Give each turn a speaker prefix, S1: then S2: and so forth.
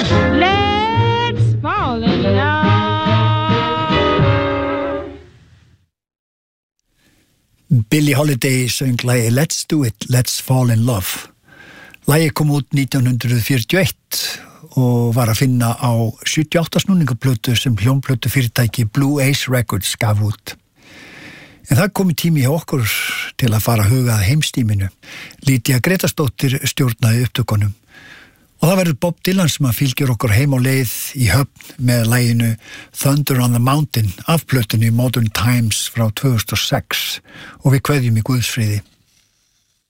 S1: Let's fall in love.
S2: Billie Holiday söng lagið Let's Do It, Let's Fall in Love. Lagið kom út 1941 og var að finna á 78 snúningaplötu sem hljómplötu fyrirtæki Blue Ace Records gaf út. En það komi tími hjá okkur til að fara að huga að heimstíminu. Lýdía Grétarsdóttir stjórnaði upptökunum. Og það verður Bob Dylan sem að fylgjur okkur heim á leið í Höfn með laginu Thunder on the Mountain af plötunni Modern Times frá 2006 og við kveðjum í Guðsfriði.